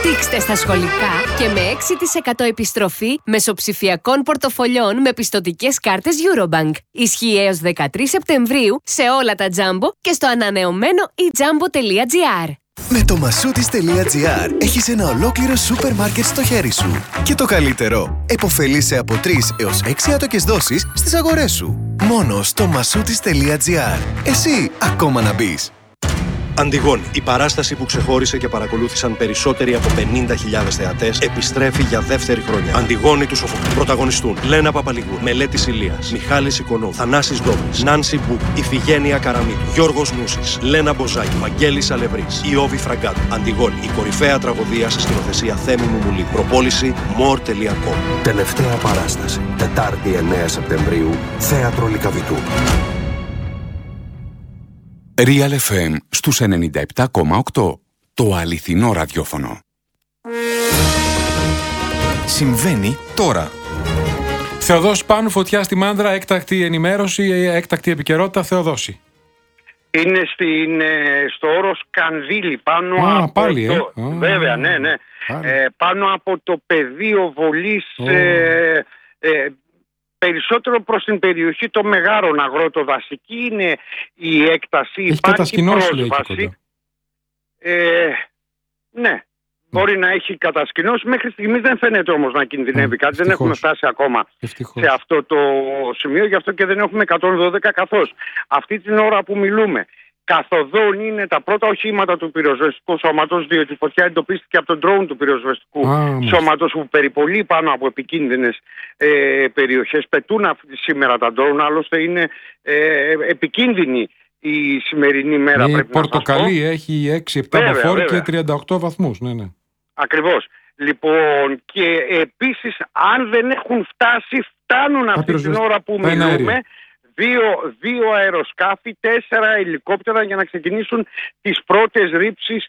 Δείξτε στα σχολικά και με 6% επιστροφή μεσοψηφιακών πορτοφολιών με πιστωτικές κάρτες Eurobank. Ισχύει έως 13 Σεπτεμβρίου σε όλα τα Jumbo και στο ανανεωμένο ejumbo.gr. Με το masoutis.gr έχεις ένα ολόκληρο σούπερ μάρκετ στο χέρι σου. Και το καλύτερο, επωφελείσαι από 3 έως 6 άτοκες δόσεις στις αγορές σου. Μόνο στο masoutis.gr. Εσύ ακόμα να μπεις. Αντιγόνη, η παράσταση που ξεχώρισε και παρακολούθησαν περισσότεροι από 50.000 θεατές, επιστρέφει για δεύτερη χρονιά. Αντιγόνη του Σοφοκλή. Πρωταγωνιστούν Λένα Παπαλιγούρ, Μελέτης Ηλίας, Μιχάλης Οικονόμου, Θανάσης Ντόμης, Νάνση Μπουκ, Ιφηγένεια Καραμίτου, Γιώργος Νούσης, Λένα Μποζάκη, Βαγγέλης Αλευρής, Ιώβη Φραγκάτου. Αντιγόνη, η κορυφαία τραγωδία σε σκηνοθεσία Θέμη Μουμουλίδη. Προπόληση more.com. Τελευταία παράσταση, Τετάρτη 9 Σεπτεμβρίου, Θέατρο Λυκαβητού. Real FM στους 97,8. Το αληθινό ραδιόφωνο. Συμβαίνει τώρα. Θεοδόση Πάνου, φωτιά στη Μάνδρα, έκτακτη ενημέρωση, έκτακτη επικαιρότητα. Θεοδόση. Είναι στο όρος Κανδύλη, πάνω από πάλι, βέβαια, ναι. Πάνω από το πεδίο βολής, περισσότερο προς την περιοχή των Μεγάρων αγρότο-δασική είναι η έκταση, υπάρχει πρόσβαση. Ναι, μπορεί να έχει κατασκηνώσει. Μέχρι στιγμής δεν φαίνεται όμως να κινδυνεύει κάτι. Δεν έχουμε φτάσει ακόμα σε αυτό το σημείο, γι' αυτό και δεν έχουμε 112, καθώς αυτή την ώρα που μιλούμε καθοδόν είναι τα πρώτα οχήματα του πυροσβεστικού σώματος, διότι η φωτιά εντοπίστηκε από τον ντρόουν του πυροσβεστικού σώματος που περιπολεί πάνω από επικίνδυνες περιοχές. Πετούν σήμερα τα ντρόουν, άλλωστε είναι επικίνδυνη η σημερινή μέρα. Η Πορτοκαλί έχει 6-7 μποφόρ και 38 βαθμούς. Ναι. Ακριβώς. Λοιπόν, και επίσης αν δεν έχουν φτάνουν αυτή την ώρα που μιλούμε δύο αεροσκάφη, 4 ελικόπτερα για να ξεκινήσουν τις πρώτες ρήψεις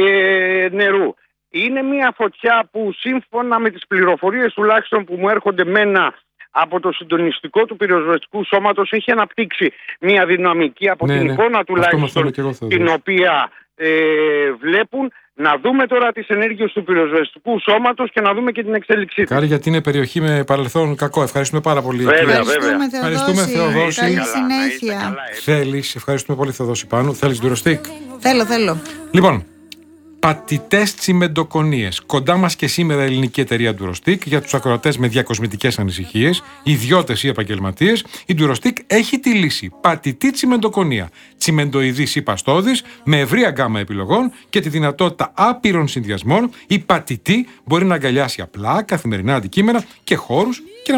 νερού. Είναι μια φωτιά που σύμφωνα με τις πληροφορίες τουλάχιστον που μου έρχονται μένα από το συντονιστικό του πυροσβεστικού σώματος, έχει αναπτύξει μια δυναμική από την εικόνα τουλάχιστον την οποία βλέπουν. Να δούμε τώρα τις ενέργειες του πυροσβεστικού σώματος και να δούμε και την εξέλιξή του. Κάρη, γιατί είναι περιοχή με παρελθόν κακό. Ευχαριστούμε πάρα πολύ. Βέβαια. Ευχαριστούμε, Θεοδόση. Καλή συνέχεια. Ευχαριστούμε πολύ, Θεοδόση Πάνου. Θέλεις ντουροστίκ? Θέλω. Λοιπόν, πατητές τσιμεντοκονίες. Κοντά μας και σήμερα η ελληνική εταιρεία Ντουροστίκ για τους ακροατές με διακοσμητικές ανησυχίες, ιδιώτες ή επαγγελματίες. Η Ντουροστίκ έχει τη λύση. Πατητή τσιμεντοκονία. Τσιμεντοειδής ή παστόδης με ευρία γκάμα επιλογών και τη δυνατότητα άπειρων συνδυασμών. Η πατητή μπορεί να αγκαλιάσει απλά καθημερινά αντικείμενα και χώρους και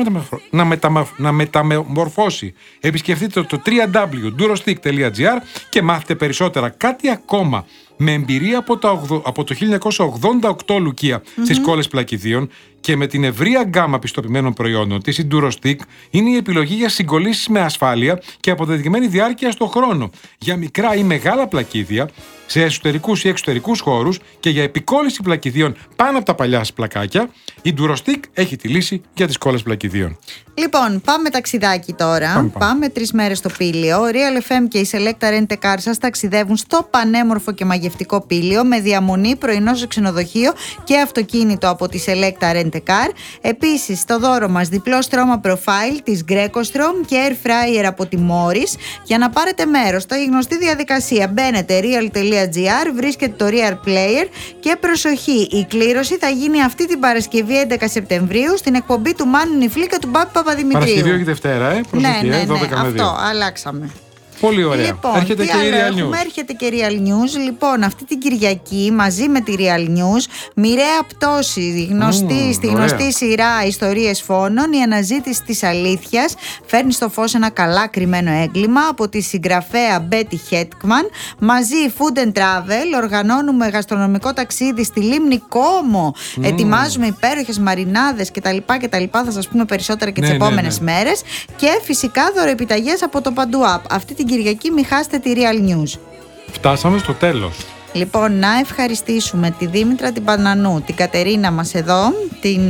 να μεταμορφώσει. Επισκεφτείτε το www.durostick.gr και μάθετε περισσότερα. Κάτι ακόμα. Με εμπειρία από το 1988 Λουκία στις κόλλες Πλακιδίων και με την ευρεία γκάμα πιστοποιημένων προϊόντων της, η Durostick είναι η επιλογή για συγκολλήσεις με ασφάλεια και αποδεδειγμένη διάρκεια στον χρόνο. Για μικρά ή μεγάλα πλακίδια, σε εσωτερικούς ή εξωτερικούς χώρους και για επικόλληση πλακιδίων πάνω από τα παλιά πλακάκια, η Durostick έχει τη λύση για τις κόλλες πλακιδίων. Λοιπόν, πάμε ταξιδάκι τώρα. Πάμε 3 μέρες στο Πήλιο. Real FM και η Selecta Rent a Car σας ταξιδεύουν στο πανέμορφο και μαγευτικό Πήλιο με διαμονή, πρωινό σε ξενοδοχείο και αυτοκίνητο από τη Selecta Rent a Car. Επίσης, στο δώρο μας διπλό στρώμα profile της Grecostrom και air fryer από τη Morris. Για να πάρετε μέρος στη γνωστή διαδικασία, μπαίνετε real.gr, βρίσκετε το Real Player και προσοχή, η κλήρωση θα γίνει αυτή την Παρασκευή 11 Σεπτεμβρίου στην εκπομπή του Μάνου Νιφλή και του Πάπη Παπαδημητρίου. Παρασκευή όχι Δευτέρα, προσοχή, ναι, 12 με 2. Αυτό, αλλάξαμε. Πολύ ωραία. Λοιπόν, έρχεται και η Real News. Έρχεται και Real News. Λοιπόν, αυτή την Κυριακή μαζί με τη Real News, μοιραία πτώση στη γνωστή σειρά Ιστορίες Φόνων, η αναζήτηση της αλήθειας φέρνει στο φως ένα καλά κρυμμένο έγκλημα από τη συγγραφέα Betty Hetman. Μαζί Food and Travel, οργανώνουμε γαστρονομικό ταξίδι στη Λίμνη Κόμο. Ετοιμάζουμε υπέροχες μαρινάδες κτλ. Θα σας πούμε περισσότερα και τις επόμενες μέρες. Και φυσικά δωροεπιταγές από το Παντού App. Αυτή την Κυριακή μη χάσετε τη Real News. Φτάσαμε στο τέλος. Λοιπόν, να ευχαριστήσουμε τη Δήμητρα την Πανανού, την Κατερίνα μας εδώ, την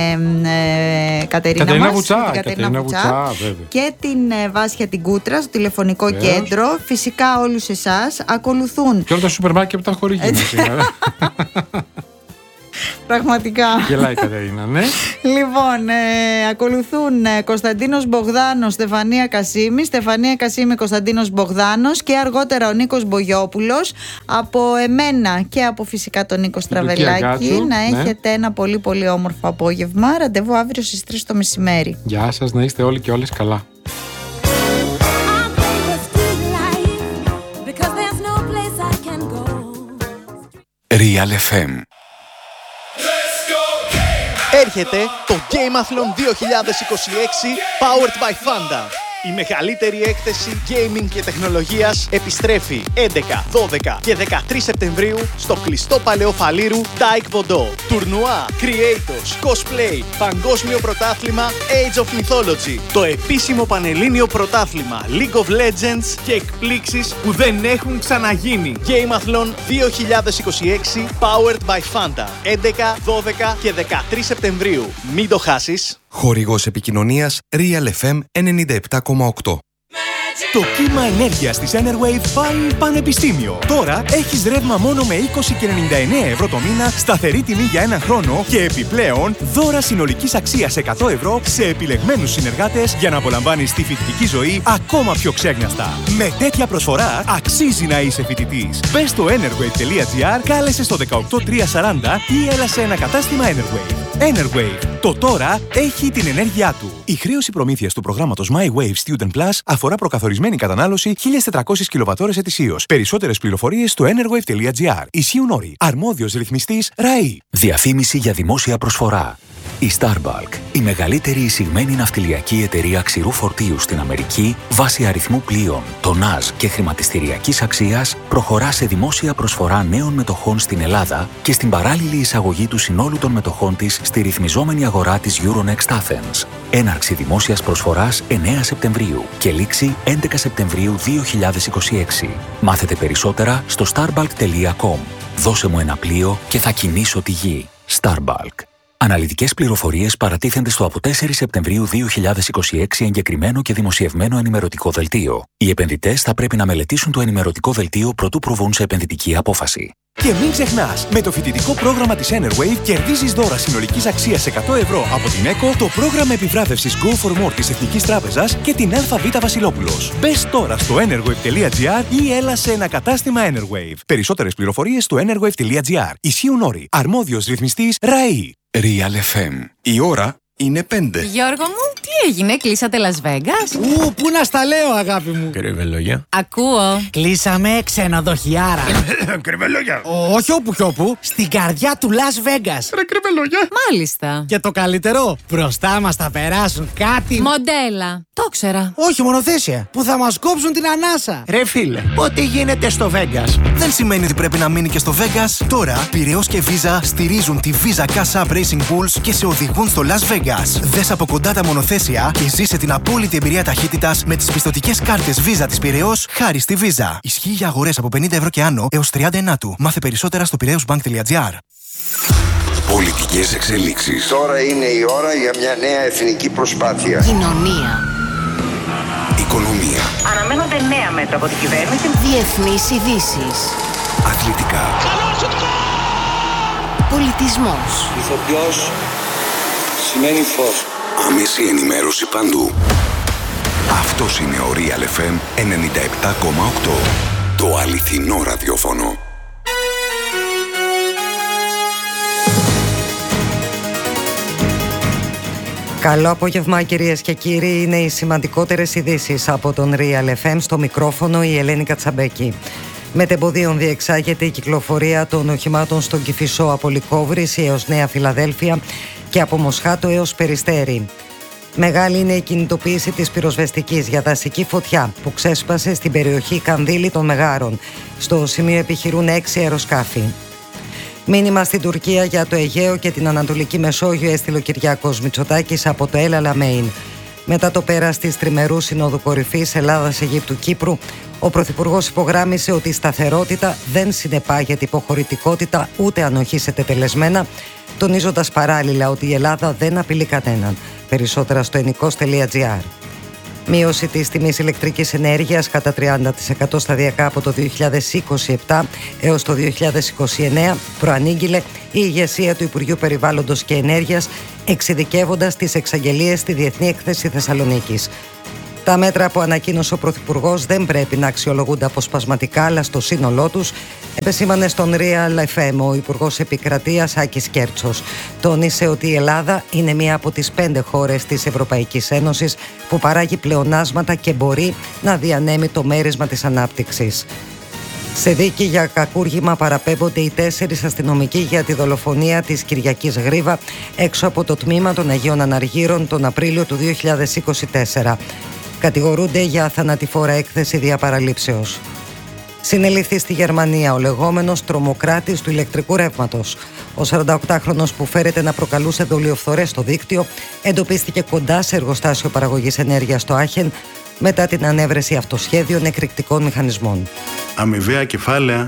Κατερίνα Βουτσά και την Βάσια την Κούτρα στο τηλεφωνικό κέντρο. Φυσικά όλους εσάς ακολουθούν. Και όλα τα σούπερ μάρκετ που τα χορηγούν σήμερα. Πραγματικά. Γελάει η Κατερίνα, ναι. Λοιπόν, ακολουθούν Κωνσταντίνος Μπογδάνος, Στεφανία Κασίμη, Στεφανία Κασίμη, Κωνσταντίνος Μπογδάνος και αργότερα ο Νίκος Μπογιόπουλος. Από εμένα και από φυσικά τον Νίκο Στραβελάκη. Να έχετε ένα πολύ πολύ όμορφο απόγευμα. Ραντεβού αύριο στις 3 το μεσημέρι. Γεια σας, να είστε όλοι και όλες καλά. Real FM. Έρχεται το Gameathlon 2026 Powered by Fanta. Η μεγαλύτερη έκθεση gaming και τεχνολογίας επιστρέφει 11, 12 και 13 Σεπτεμβρίου στο κλειστό παλαιό Φαλήρου Taekwondo. Τουρνουά, creators, cosplay, παγκόσμιο πρωτάθλημα Age of Mythology, το επίσημο πανελλήνιο πρωτάθλημα League of Legends και εκπλήξεις που δεν έχουν ξαναγίνει. Gameathlon 2026 Powered by Fanta. 11, 12 και 13 Σεπτεμβρίου. Μην το χάσεις. Χορηγός επικοινωνίας Real FM 97,8. Το κύμα ενέργειας της Enerwave πάει πανεπιστήμιο. Τώρα έχεις ρεύμα μόνο με 20,99 ευρώ το μήνα, σταθερή τιμή για έναν χρόνο και επιπλέον δώρα συνολικής αξίας 100 ευρώ σε επιλεγμένους συνεργάτες για να απολαμβάνεις τη φοιτητική ζωή ακόμα πιο ξέγνιαστα. Με τέτοια προσφορά αξίζει να είσαι φοιτητής. Μπες στο enerwave.gr, κάλεσε στο 18340 ή έλα σε ένα κατάστημα Enerwave. Enerwave. Το τώρα έχει την ενέργειά του. Η χρέωση προμήθειας του προγράμματος My Wave Student Plus αφορά προκαθορισμένη κατανάλωση 1.400 κιλοβατώρες ετησίως. Περισσότερες πληροφορίες στο enerwave.gr. Ισχύουν όροι. Αρμόδιος ρυθμιστής ΡΑΗ. Διαφήμιση για δημόσια προσφορά. Η Starbulk, η μεγαλύτερη εισηγμένη ναυτιλιακή εταιρεία ξηρού φορτίου στην Αμερική, βάσει αριθμού πλοίων, τονάζ και χρηματιστηριακής αξίας, προχωρά σε δημόσια προσφορά νέων μετοχών στην Ελλάδα και στην παράλληλη εισαγωγή του συνόλου των μετοχών της στη ρυθμιζόμενη αγορά της Euronext Athens. Έναρξη δημόσιας προσφοράς 9 Σεπτεμβρίου και λήξη 11 Σεπτεμβρίου 2026. Μάθετε περισσότερα στο starbulk.com. Δώσε μου ένα πλοίο και θα κινήσω τη γη. Starbulk. Αναλυτικές πληροφορίες παρατίθενται στο από 4 Σεπτεμβρίου 2026 εγκεκριμένο και δημοσιευμένο ενημερωτικό δελτίο. Οι επενδυτές θα πρέπει να μελετήσουν το ενημερωτικό δελτίο προτού προβούν σε επενδυτική απόφαση. Και μην ξεχνάς, με το φοιτητικό πρόγραμμα της Enerwave κερδίζεις δώρα συνολικής αξίας 100 ευρώ από την ΕΚΟ, το πρόγραμμα επιβράβευσης Go for More της Εθνικής Τράπεζας και την ΑΒ Βασιλόπουλος. Μπες τώρα στο enerwave.gr ή έλα σε ένα κατάστημα Enerwave. Περισσότερες πληροφορίες στο enerwave.gr. Ισχύουν όροι. Αρμόδιος ρυθμιστής ΡΑΗ. Real FM. Η ώρα είναι 5. Γιώργο μου, τι έγινε, κλείσατε Las Vegas? Πού να στα λέω, αγάπη μου. Κρυβελόγια. Ακούω. Κλείσαμε ξενοδοχιάρα. Κρυβελόγια. Όχι όπου κι όπου, στην καρδιά του Las Vegas. Ρε κρυβελόγια. Μάλιστα. Και το καλύτερο, μπροστά μας θα περάσουν κάτι. Μοντέλα. Το ξέρα. Όχι, μονοθέσια. Που θα μας κόψουν την ανάσα. Ρε φίλε, ό,τι γίνεται στο Vegas δεν σημαίνει ότι πρέπει να μείνει και στο Vegas. Τώρα, Πειραιώς και Visa στηρίζουν τη Visa Cash App Racing Bulls και σε οδηγούν στο Las Vegas. Δες από κοντά τα μονοθέσια και ζήσε την απόλυτη εμπειρία ταχύτητας με τις πιστωτικές κάρτες Visa της Πειραιώς χάρη στη Visa. Ισχύει για αγορές από 50 ευρώ και άνω έως 30 του. Μάθε περισσότερα στο πειραιώσbank.gr. Πολιτικές εξελίξεις. Τώρα είναι η ώρα για μια νέα εθνική προσπάθεια. Κοινωνία. Οικονομία. Αναμένονται νέα μέτρα από την κυβέρνηση. Διεθνείς ειδήσεις. Αθλητικά. Πολιτισμός. Ηθοποιός σημαίνει φως. Άμεση ενημέρωση παντού. Αυτός είναι ο Real FM 97,8. Το αληθινό ραδιόφωνο. Καλό απόγευμα κυρίες και κύριοι, είναι οι σημαντικότερες ειδήσεις από τον Real FM, στο μικρόφωνο η Ελένη Κατσαμπέκη. Μετεμποδίων διεξάγεται η κυκλοφορία των οχημάτων στον Κηφισό από Λυκόβρηση έως Νέα Φιλαδέλφια και από Μοσχάτο έως Περιστέρι. Μεγάλη είναι η κινητοποίηση της πυροσβεστικής για δασική φωτιά που ξέσπασε στην περιοχή Κανδύλη των Μεγάρων. Στο σημείο επιχειρούν 6 αεροσκάφη. Μήνυμα στην Τουρκία για το Αιγαίο και την Ανατολική Μεσόγειο έστειλε ο Κυριάκος Μητσοτάκης από το El Alamein. Μετά το πέρας της τριμερού Συνόδου Κορυφής Ελλάδας-Αιγύπτου-Κύπρου, ο Πρωθυπουργός υπογράμμισε ότι η σταθερότητα δεν συνεπάγεται υποχωρητικότητα ούτε ανοχή σε τετελεσμένα, τονίζοντας παράλληλα ότι η Ελλάδα δεν απειλεί κανέναν. Περισσότερα στο ενικός.gr. Μείωση της τιμής ηλεκτρικής ενέργειας κατά 30% σταδιακά από το 2027 έως το 2029 προανήγγειλε η ηγεσία του Υπουργείου Περιβάλλοντος και Ενέργειας, εξειδικεύοντας τις εξαγγελίες στη Διεθνή Έκθεση Θεσσαλονίκης. Τα μέτρα που ανακοίνωσε ο Πρωθυπουργός δεν πρέπει να αξιολογούνται αποσπασματικά, αλλά στο σύνολό τους, επεσήμανε στον Real FM ο Υπουργός Επικρατείας Άκης Κέρτσος. Τόνισε ότι η Ελλάδα είναι μία από τις 5 χώρες της Ευρωπαϊκής Ένωσης που παράγει πλεονάσματα και μπορεί να διανέμει το μέρισμα της ανάπτυξης. Σε δίκη για κακούργημα παραπέμπονται οι 4 αστυνομικοί για τη δολοφονία της Κυριακής Γρίβα έξω από το τμήμα των Αγίων Αναργύρων τον Απρίλιο του 2024. Κατηγορούνται για θανατηφόρα έκθεση διαπαραλήψεως. Συνελήφθη στη Γερμανία ο λεγόμενος τρομοκράτης του ηλεκτρικού ρεύματος. Ο 48χρονος που φέρεται να προκαλούσε δολιοφθορές στο δίκτυο εντοπίστηκε κοντά σε εργοστάσιο παραγωγής ενέργειας στο Άχεν μετά την ανέβρεση αυτοσχέδιων εκρηκτικών μηχανισμών. Αμοιβαία κεφάλαια.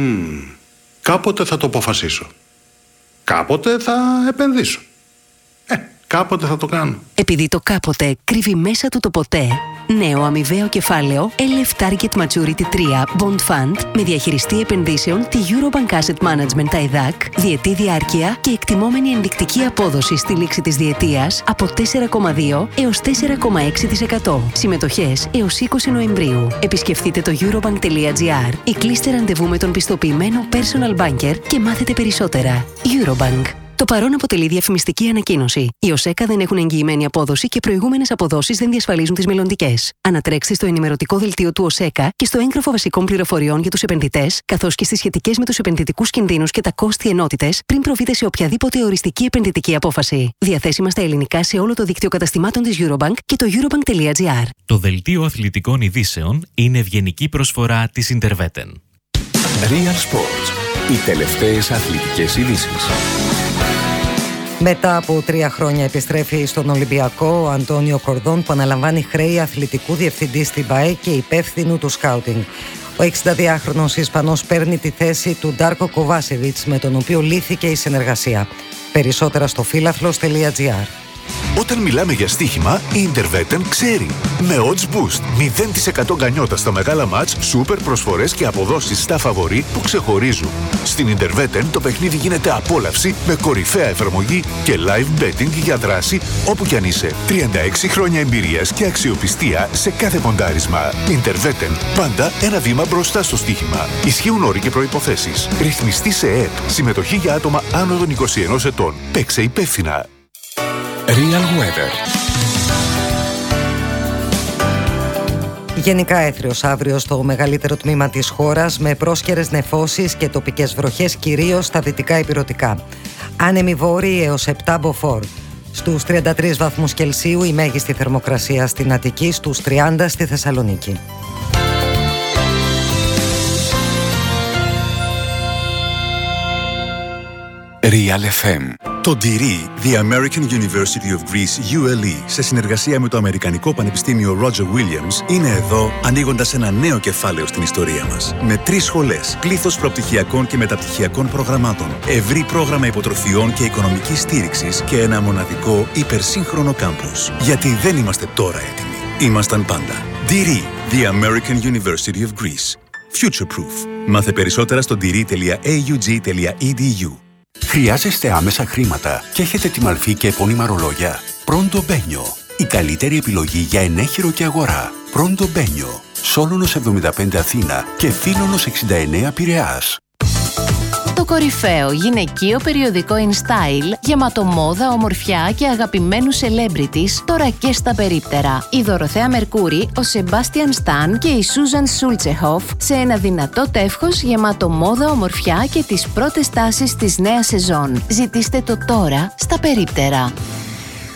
Κάποτε θα το αποφασίσω. Κάποτε θα επενδύσω. Κάποτε θα το κάνω. Επειδή το κάποτε κρύβει μέσα του το ποτέ, νέο αμοιβαίο κεφάλαιο LF Target Maturity 3 Bond Fund με διαχειριστή επενδύσεων τη Eurobank Asset Management TAIDAC, διετή διάρκεια και εκτιμόμενη ενδεικτική απόδοση στη λήξη της διετίας από 4,2 έως 4,6%. Συμμετοχές έως 20 Νοεμβρίου. Επισκεφτείτε το eurobank.gr ή κλείστε ραντεβού με τον πιστοποιημένο personal banker και μάθετε περισσότερα. Eurobank. Το παρόν αποτελεί διαφημιστική ανακοίνωση. Οι ΟΣΕΚΑ δεν έχουν εγγυημένη απόδοση και προηγούμενες αποδόσεις δεν διασφαλίζουν τις μελλοντικές. Ανατρέξτε στο ενημερωτικό δελτίο του ΟΣΕΚΑ και στο έγγραφο βασικών πληροφοριών για τους επενδυτές, καθώς και στις σχετικές με τους επενδυτικούς κινδύνους και τα κόστη ενότητες, πριν προβείτε σε οποιαδήποτε οριστική επενδυτική απόφαση. Διαθέσιμα στα ελληνικά σε όλο το δίκτυο καταστημάτων της Eurobank και το eurobank.gr. Το δελτίο αθλητικών ειδήσεων είναι ευγενική προσφορά της Interveten. Real Sports. Οι τελευταίες αθλητικές ειδήσεις. Μετά από 3 χρόνια επιστρέφει στον Ολυμπιακό ο Αντώνιο Κορδόν, που αναλαμβάνει χρέη αθλητικού διευθυντή στην ΠΑΕ και υπεύθυνου του σκάουτινγκ. Ο 62χρονος Ισπανός παίρνει τη θέση του Ντάρκο Κοβάσεβιτς, με τον οποίο λύθηκε η συνεργασία. Περισσότερα στο φίλαθλος.gr. Όταν μιλάμε για στοίχημα, η Interveten ξέρει. Με odds boost, 0% γκανιότα στα μεγάλα μάτς, σούπερ προσφορές και αποδόσεις στα φαβορί που ξεχωρίζουν. Στην Interveten το παιχνίδι γίνεται απόλαυση με κορυφαία εφαρμογή και live betting για δράση όπου κι αν είσαι. 36 χρόνια εμπειρίας και αξιοπιστία σε κάθε ποντάρισμα. Interveten, πάντα ένα βήμα μπροστά στο στοίχημα. Ισχύουν όροι και προϋποθέσεις. Ρυθμιστή σε ΕΕΠ. Συμμετοχή για άτομα άνω των 21 ετών. Παίξε υπεύθυνα. Real Weather. Γενικά έθριος αύριο στο μεγαλύτερο τμήμα της χώρας, με πρόσκαιρες νεφώσεις και τοπικές βροχές κυρίως στα δυτικά ηπειρωτικά. Άνεμοι βόρειοι έως 7 μποφόρ. Στους 33 βαθμούς Κελσίου η μέγιστη θερμοκρασία στην Αττική, στους 30 στη Θεσσαλονίκη. Real FM. Το DIRI, The American University of Greece, ULE, σε συνεργασία με το Αμερικανικό Πανεπιστήμιο Roger Williams, είναι εδώ ανοίγοντας ένα νέο κεφάλαιο στην ιστορία μας. Με 3 σχολές, πλήθος προπτυχιακών και μεταπτυχιακών προγραμμάτων, ευρύ πρόγραμμα υποτροφιών και οικονομικής στήριξης και ένα μοναδικό υπερσύγχρονο κάμπους. Γιατί δεν είμαστε τώρα έτοιμοι. Ήμασταν πάντα. DIRI, The American University of Greece. Future Proof. Μάθε περισσότερα στο diri.aug.edu. Χρειάζεστε άμεσα χρήματα και έχετε τη μαλφή και επώνυμα ρολόγια? Pronto Benio. Η καλύτερη επιλογή για ενέχειρο και αγορά. Pronto Benio. Σόλωνος 75 Αθήνα και Φίλωνος 69 Πειραιάς. Το κορυφαίο γυναικείο περιοδικό InStyle, γεμάτο μόδα, ομορφιά και αγαπημένους celebrities, τώρα και στα περίπτερα. Η Δωροθέα Μερκούρη, ο Σεμπάστιαν Σταν και η Σούζαν Σούλτσεχοφ σε ένα δυνατό τεύχος γεμάτο μόδα, ομορφιά και τις πρώτες τάσεις της νέας σεζόν. Ζητήστε το τώρα στα περίπτερα.